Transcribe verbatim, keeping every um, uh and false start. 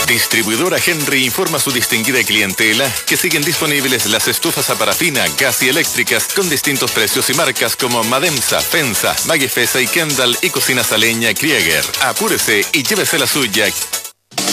Distribuidora Henry informa a su distinguida clientela que siguen disponibles las estufas a parafina, gas y eléctricas con distintos precios y marcas como Mademsa, Fensa, Magifesa y Kendall y cocinas a leña Krieger. Apúrese y llévese la suya.